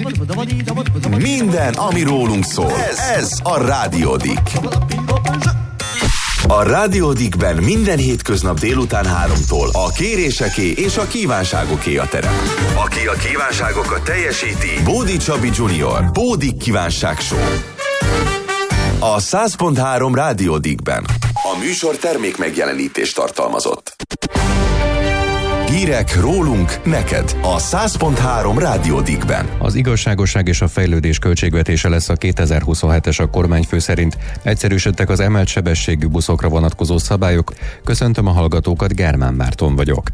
Minden, ami rólunk szól. Ez a Rádiódik. A Rádiódikben minden hétköznap délután 3-tól a kéréseké és a kívánságoké a terep. Aki a kívánságokat teljesíti, Bódi Csabi Junior, Bódik Kívánság Show. A 100.3 Rádiódikben. A műsor termék megjelenítést tartalmazott. Hírek rólunk, neked a 100.3 Rádiódikben. Az igazságosság és a fejlődés költségvetése lesz a 2027-es a kormányfő szerint. Egyszerűsödtek az emelt sebességű buszokra vonatkozó szabályok. Köszöntöm a hallgatókat, Gármán Márton vagyok.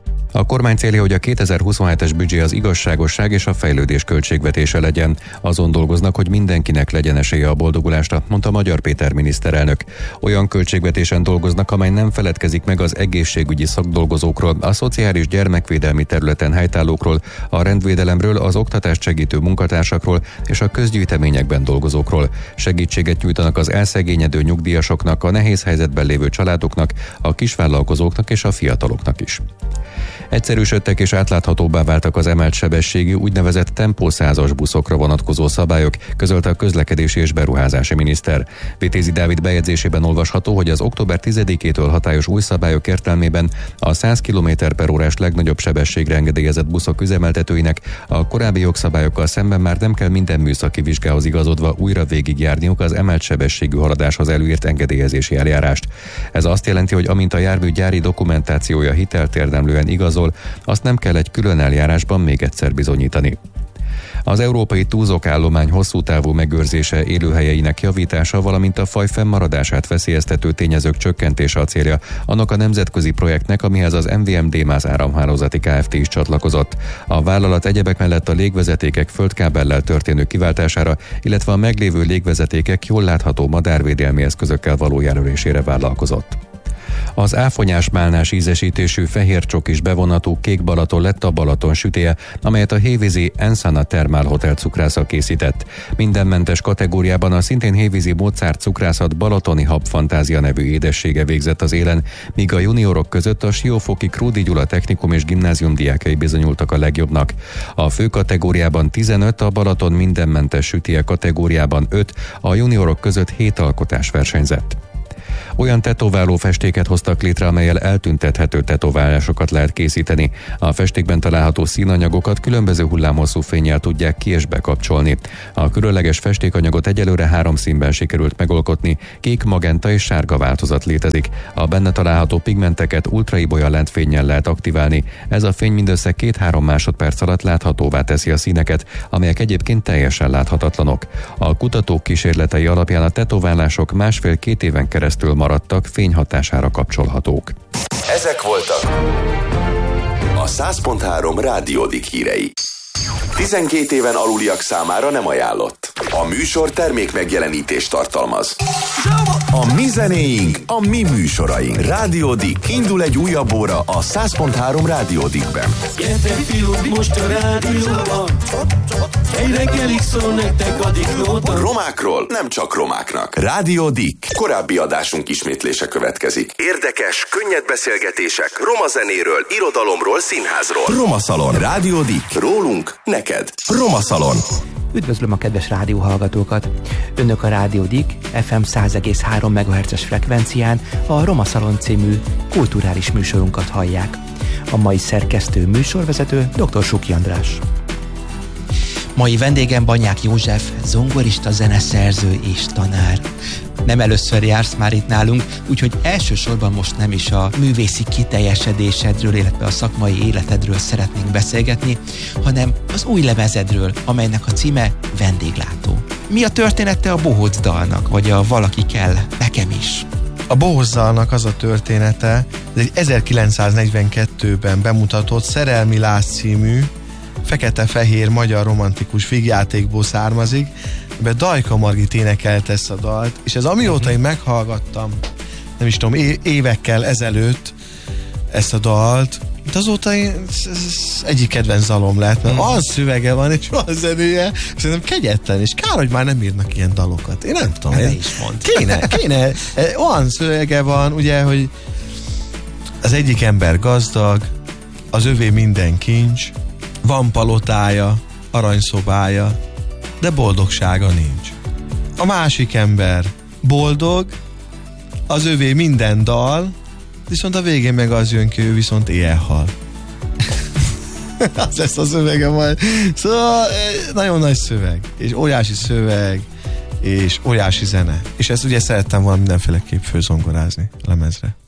A kormány célja, hogy a 2027-es büdzsé az igazságosság és a fejlődés költségvetése legyen. Azon dolgoznak, hogy mindenkinek legyen esélye a boldogulásra, mondta Magyar Péter miniszterelnök. Olyan költségvetésen dolgoznak, amely nem feledkezik meg az egészségügyi szakdolgozókról, a szociális gyermekvédelmi területen helytállókról, a rendvédelemről, az oktatást segítő munkatársakról és a közgyűjteményekben dolgozókról. Segítséget nyújtanak az elszegényedő nyugdíjasoknak, a nehéz helyzetben lévő családoknak, a kisvállalkozóknak és a fiataloknak is. Egyszerűsödtek és átláthatóbbá váltak az emelt sebességű úgynevezett tempó 100-as buszokra vonatkozó szabályok, közölte a közlekedési és beruházási miniszter. Vitézi Dávid bejegyzésében olvasható, hogy az október 10-től hatályos új szabályok értelmében a 100 km/órás legnagyobb sebességre engedélyezett buszok üzemeltetőinek a korábbi jogszabályokkal szemben már nem kell minden műszaki vizsgához igazodva újra végigjárniuk az emelt sebességű haladáshoz előírt engedélyezési eljárást. Ez azt jelenti, hogy amint a jármű gyári dokumentációja hiteltérdemlően igazol, azt nem kell egy külön eljárásban még egyszer bizonyítani. Az európai túzokállomány hosszú távú megőrzése, élőhelyeinek javítása, valamint a faj fennmaradását veszélyeztető tényezők csökkentése a célja annak a nemzetközi projektnek, amihez az MVM Démász áramhálózati Kft. Is csatlakozott. A vállalat egyebek mellett a légvezetékek földkábellel történő kiváltására, illetve a meglévő légvezetékek jól látható madárvédelmi eszközökkel való jelölésére vállalkozott. Az áfonyás-málnás ízesítésű fehér csokis bevonatú Kék Balaton lett a Balaton sütélye, amelyet a hévízi Ensana Thermal Hotel cukrásza készített. Mindenmentes kategóriában a szintén hévízi Mozart cukrászat Balatoni Hab Fantázia nevű édessége végzett az élen, míg a juniorok között a Siófoki Krúdy Gyula Technikum és Gimnázium diákjai bizonyultak a legjobbnak. A fő kategóriában 15, a Balaton mindenmentes sütélye kategóriában 5, a juniorok között 7 alkotás versenyzett. Olyan tetováló festéket hoztak létre, amellyel eltüntethető tetoválásokat lehet készíteni. A festékben található színanyagokat különböző hullámhosszú fénnyel tudják ki- és bekapcsolni. A különleges festékanyagot egyelőre 3 színben sikerült megalkotni, kék, magenta és sárga változat létezik. A benne található pigmenteket ultraibolya lentfénnyel lehet aktiválni. Ez a fény mindössze 2-3 másodperc alatt láthatóvá teszi a színeket, amelyek egyébként teljesen láthatatlanok. A kutatók kísérletei alapján a tetoválások 1,5-2 éven keresztül maradtak, fényhatására kapcsolhatók. Ezek voltak a 100.3 Rádiódik hírei. 12 éven aluliak számára nem ajánlott. A műsor termék megjelenítést tartalmaz. A mi zenéink, a mi műsoraink. Rádiódik. Indul egy újabb óra a 100.3 Rádiódikben. Gyertek fiúk, most a rádióban. Egy reggelig szól nektek a diklóban. Romákról nem csak romáknak. Rádiódik. Korábbi adásunk ismétlése következik. Érdekes, könnyed beszélgetések roma zenéről, irodalomról, színházról. Roma Szalon. Rádiódik. Rólunk, neked. Roma Szalon. Üdvözlöm a kedves rádióhallgatókat! Önök a Rádiódik FM 100,3 MHz-es frekvencián a Roma Szalon című kulturális műsorunkat hallják. A mai szerkesztő műsorvezető dr. Suki András. Mai vendégem Banyák József, zongorista, zeneszerző és tanár. Nem először jársz már itt nálunk, úgyhogy elsősorban most nem is a művészi kiteljesedésedről, illetve a szakmai életedről szeretnénk beszélgetni, hanem az új lemezedről, amelynek a címe Vendéglátó. Mi a története a Bohóc dalnak, vagy a Valaki kell nekem is? A Bohóc dalnak az a története, ez egy 1942-ben bemutatott Szerelmi Láz című fekete-fehér magyar romantikus vígjátékból származik, ebben Dajka Margit énekelt ezt a dalt, és ez amióta én meghallgattam, nem is tudom, évekkel ezelőtt ezt a dalt, azóta ez egyik kedvenc dalom lett, mert az szövege van, és van zenéje, szerintem kegyetlen, és kár, hogy már nem írnak ilyen dalokat. Én nem tudom. Is mond. Kéne. Olyan szövege van, ugye, hogy az egyik ember gazdag, az övé minden kincs, van palotája, aranyszobája, de boldogsága nincs. A másik ember boldog, az övé minden dal, viszont a végén meg az jön ki, ő viszont éjjel-hal. Az ezt a szövege majd. Szóval nagyon nagy szöveg, és óriási szöveg, és óriási zene. És ezt ugye szerettem volna mindenféleképp főzongorázni a lemezre.